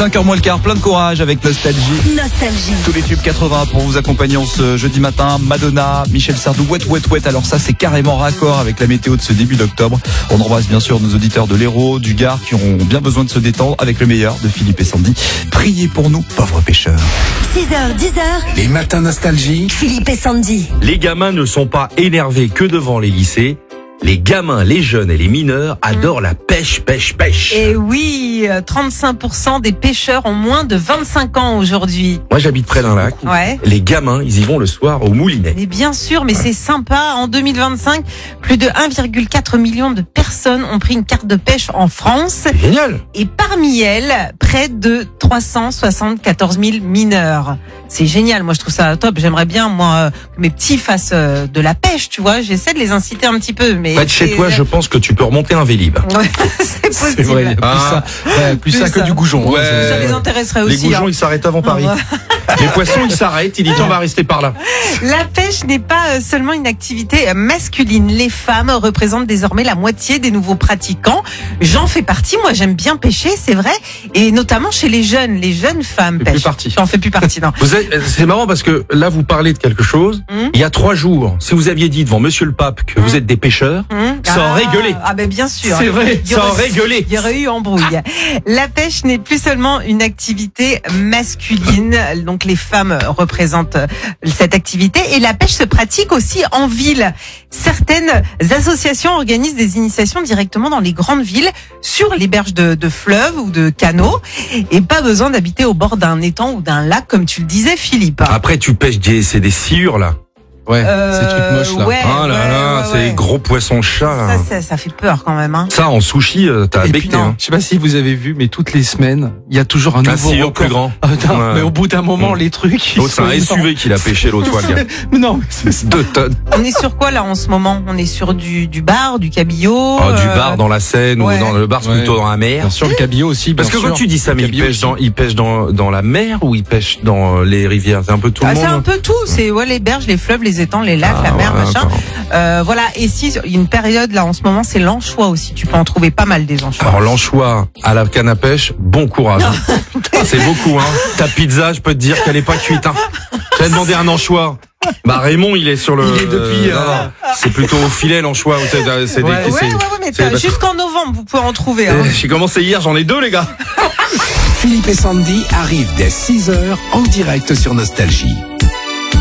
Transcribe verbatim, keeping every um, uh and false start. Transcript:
cinq heures moins le quart, plein de courage avec Nostalgie. Nostalgie. Tous les tubes quatre-vingts pour vous accompagner en ce jeudi matin. Madonna, Michel Sardou, Wet Wet Wet. Alors ça, c'est carrément raccord avec la météo de ce début d'octobre. On embrasse bien sûr nos auditeurs de l'Hérault, du Gard qui ont bien besoin de se détendre avec le meilleur de Philippe et Sandy. Priez pour nous, pauvres pêcheurs. six heures, dix heures. Les matins Nostalgie. Philippe et Sandy. Les gamins ne sont pas énervés que devant les lycées. Les gamins, les jeunes et les mineurs adorent la pêche, pêche, pêche. Et oui, trente-cinq pour cent des pêcheurs ont moins de vingt-cinq ans aujourd'hui. Moi, j'habite près d'un lac. Ouais. Les gamins, ils y vont le soir au moulinet. Mais bien sûr, mais c'est sympa. En deux mille vingt-cinq, plus de un virgule quatre million de personnes ont pris une carte de pêche en France. C'est génial. Et parmi elles, près de trois cent soixante-quatorze mille mineurs. C'est génial. Moi, je trouve ça top. J'aimerais bien, moi, que mes petits fassent euh, de la pêche, tu vois. J'essaie de les inciter un petit peu, mais Près de chez c'est- toi, je pense que tu peux remonter un Vélib. Ouais, c'est possible. C'est vrai, il y a plus Ah. ça, ouais, plus Plus ça que ça. du goujon. hein, Ouais. c'est- Ça les intéresserait Les aussi. goujons, hein. ils s'arrêtent avant Paris. Les poissons, ils s'arrêtent. Ils disent, on va rester par là. La pêche n'est pas seulement une activité masculine. Les femmes représentent désormais la moitié des nouveaux pratiquants. J'en fais partie. Moi, j'aime bien pêcher, c'est vrai. Et notamment chez les jeunes. Les jeunes femmes Fais plus pêchent. partie. J'en fais plus partie, non. Vous êtes, c'est marrant parce que là, vous parlez de quelque chose. Hum. Il y a trois jours, si vous aviez dit devant Monsieur le Pape que vous êtes des pêcheurs, Hum. ça aurait Ah, gueulé. Ah ben bien sûr. C'est vrai, Il y ça aurait- aurait gueulé. Il y aurait eu embrouille. La pêche n'est plus seulement une activité masculine. Donc les femmes représentent cette activité. Et la pêche se pratique aussi en ville. Certaines associations organisent des initiations directement dans les grandes villes, sur les berges de, de fleuves ou de canaux. Et pas besoin d'habiter au bord d'un étang ou d'un lac, comme tu le disais, Philippe. Après, tu pêches des, c'est des sciures, là. Ouais, Euh, ces trucs moches là. ouais. Ah là ouais, là, ouais, c'est ouais. les gros poissons chats, là. Ça, ça, ça fait peur quand même. Hein. Ça, en sushi, euh, t'as Et puis, becté, hein. je sais pas si vous avez vu, mais toutes les semaines, il y a toujours un Un nouveau sciure record. plus grand. Ah, non, Ouais. mais au bout d'un moment, Mm. les trucs. ils L'autre, c'est sont un S U V qu'il a pêché l'autre fois, le gars. Mais non, mais c'est ça. Deux tonnes. On est sur quoi là en ce moment? On est sur du, du bar, du cabillaud. Oh, du euh, bar dans la Seine ouais. ou dans le bar, c'est Ouais. plutôt dans la mer. Bien sûr, le cabillaud aussi. Parce que bien quand sûr. tu dis ça, mais Le il cabillaud pêche aussi. dans, il pêche dans, dans la mer ou il pêche dans euh, les rivières? C'est un peu tout Ah, le c'est un monde. peu tout, c'est ouais, les berges, les fleuves, les étangs, les lacs, Ah, la mer, ouais, machin. d'accord. Euh, voilà, et si il y a une période là en ce moment, c'est l'anchois aussi. Tu peux en trouver pas mal des anchois. Alors l'anchois à la canne à pêche, bon courage. hein. C'est beaucoup, hein. Ta pizza, je peux te dire qu'elle est pas cuite, hein. J'avais demandé un anchois. Bah Raymond, il est sur le. Il est depuis, non, euh, non, c'est plutôt au filet l'anchois. vous savez, C'est des- Ouais, ouais, c'est- ouais, ouais, mais c'est- t'as- parce que- jusqu'en novembre, vous pouvez en trouver. Hein. Eh, J'ai commencé hier, j'en ai deux, les gars. Philippe et Sandy arrivent dès six heures en direct sur Nostalgie.